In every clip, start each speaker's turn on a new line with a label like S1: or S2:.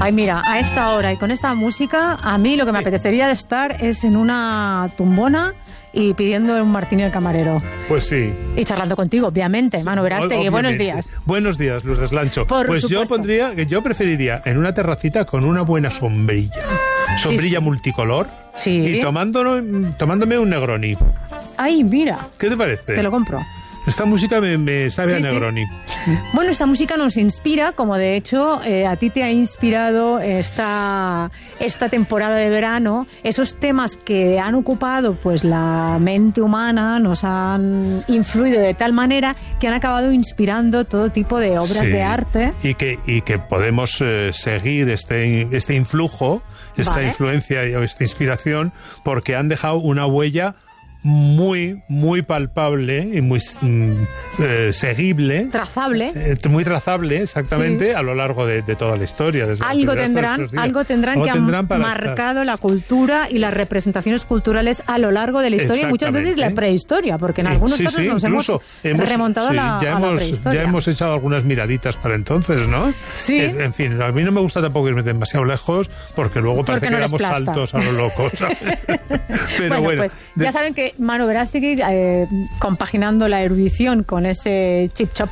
S1: Ay, mira, a esta hora y con esta música, a mí lo que me apetecería de estar es en una tumbona y pidiendo un martini al camarero.
S2: Pues sí.
S1: Y charlando contigo, obviamente, Manu Verástegui. Buenos días.
S2: Buenos días, Luz Deslancho.
S1: Por supuesto.
S2: Yo preferiría en una terracita con una buena sombrilla. Sombrilla multicolor.
S1: Sí.
S2: Y tomándome un Negroni.
S1: Ay, mira.
S2: ¿Qué te parece?
S1: Te lo compro.
S2: Esta música me sabe a Negroni.
S1: Bueno, esta música nos inspira, como de hecho a ti te ha inspirado esta temporada de verano. Esos temas que han ocupado pues la mente humana nos han influido de tal manera que han acabado inspirando todo tipo de obras de arte.
S2: Y que podemos seguir este influjo, esta influencia o esta inspiración, porque han dejado una huella muy, muy palpable y muy seguible.
S1: Trazable.
S2: Muy trazable, exactamente, sí. A lo largo de toda la historia.
S1: Algo tendrán que han marcado la cultura y las representaciones culturales a lo largo de la historia y muchas veces la prehistoria, porque en algunos casos nos hemos remontado a la prehistoria.
S2: Ya hemos echado algunas miraditas para entonces, ¿no?
S1: Sí.
S2: En fin, a mí no me gusta tampoco irme demasiado lejos, porque luego parece que damos saltos a lo loco, ¿sabes? Pero bueno,
S1: pues ya saben que Manu Verástegui, compaginando la erudición con ese chipi-chop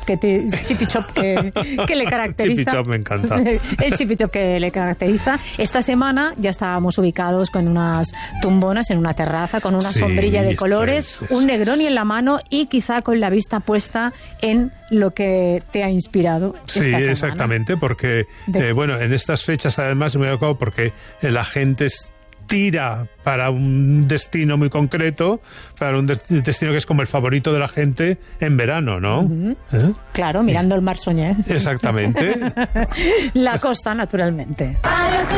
S1: que le caracteriza.
S2: Chipi-chop me encanta.
S1: El chipi-chop que le caracteriza. Esta semana ya estábamos ubicados con unas tumbonas en una terraza, con una sombrilla de colores, un Negroni en la mano y quizá con la vista puesta en lo que te ha inspirado esta semana.
S2: Sí, exactamente, porque en estas fechas además me he dado porque la gente tira para un destino muy concreto, para un destino que es como el favorito de la gente en verano, ¿no?
S1: Uh-huh. Claro, mirando el mar Soñé.
S2: Exactamente.
S1: La costa, naturalmente.